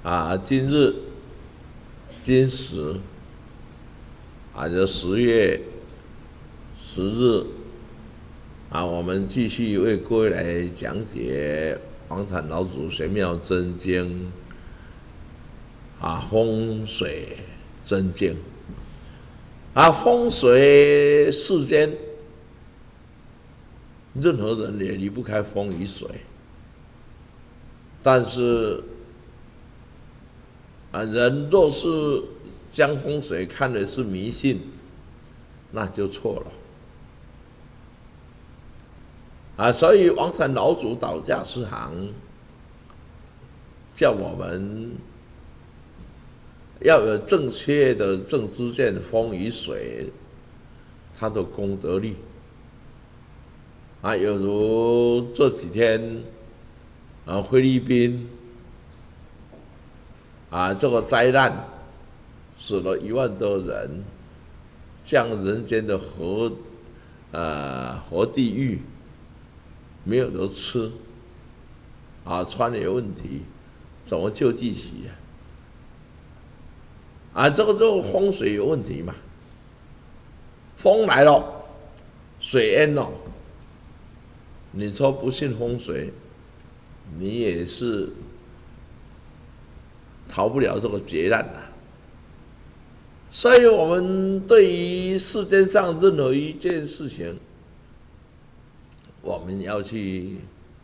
今日今时就10月10日我们继续为各位来讲解王禅老祖玄妙真经风水真经风水世间，任何人也离不开风与水，但是人若是将风水看的是迷信，那就错了所以王禅老祖导驾师行叫我们要有正确的正知见风与水它的功德力有如这几天菲律宾这个灾难死了1万多人，像人间的活地狱，没有得吃穿有问题，怎么救济起这个风水有问题嘛？风来了，水淹了，你说不信风水，你也是逃不了这个劫难所以我们对于世间上任何一件事情，我们要去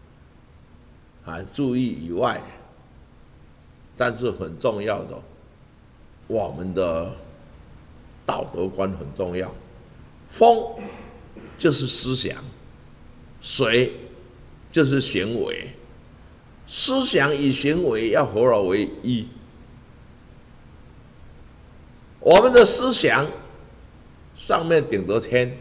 注意以外，但是很重要的，我们的道德观很重要。风就是思想，水就是行为，思想与行为要合而为一。我们的思想上面顶着天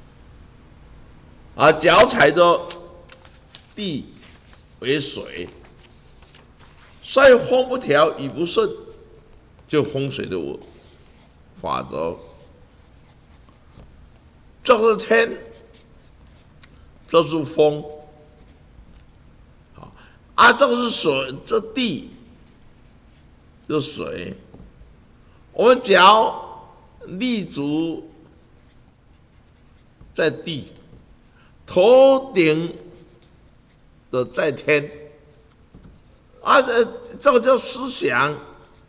脚踩着地为水，所以风不调雨不顺，就风水的法则。这是天，这是风这是水，这地，这水。我们脚立足在地，头顶的在天这个叫思想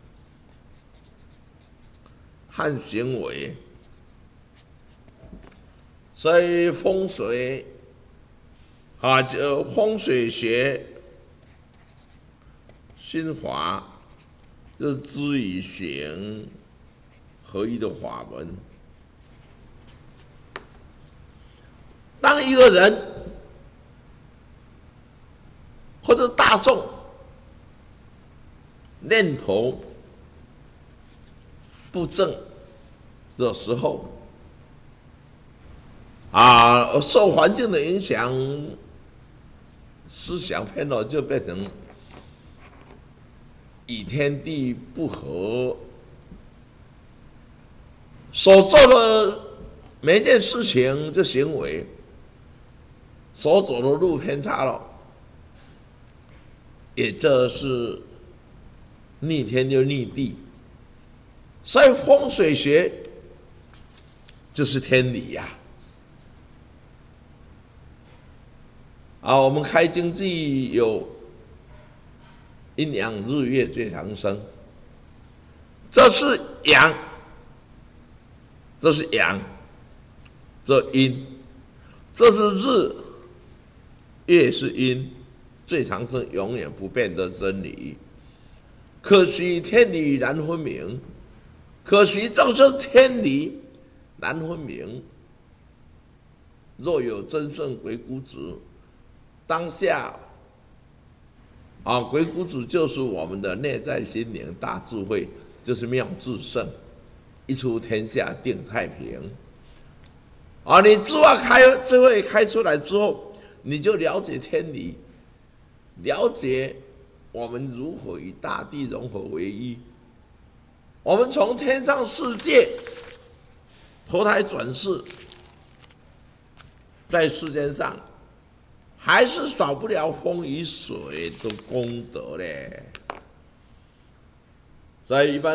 和行为。所以风水风水学心法就是知与行合一的法门。当一个人或者大众念头不正的时候受环境的影响，思想偏了，就变成与天地不合，所做的每一件事情的行为，所走的路偏差了，也就是逆天就逆地。所以风水学就是天理我们开经济有阴阳日月最长生，这是阳，这是阳，这阴，这是日，月是阴，最长生永远不变的真理。可惜天理难分明，可惜这是天理难分明。若有真圣鬼谷子，当下鬼谷子就是我们的内在心灵大智慧，就是妙智圣，一出天下定太平你智慧开出来之后，你就了解天理，了解我们如何与大地融合为一。我们从天上世界投胎转世，在世间上还是少不了风与水的功德嘞。 所以一般